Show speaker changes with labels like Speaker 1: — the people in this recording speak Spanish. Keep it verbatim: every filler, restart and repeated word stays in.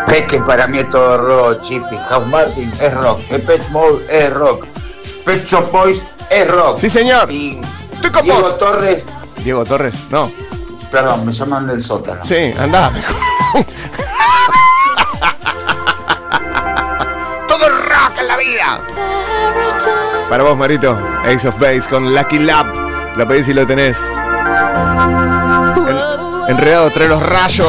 Speaker 1: Es que para mí es todo rock, Chippy. House Martin es rock. Depeche Mode es rock. Pet Shop Boys es rock.
Speaker 2: Sí, señor.
Speaker 1: Y
Speaker 2: Estoy con
Speaker 1: Diego
Speaker 2: vos.
Speaker 1: Torres.
Speaker 2: Diego Torres, no.
Speaker 1: Perdón, me llaman del sótano.
Speaker 2: Sí, andá. Todo rock en la vida. Para vos, Marito, Ace of Base con Lucky Lab. Lo pedís y lo tenés. En, enredado entre los rayos.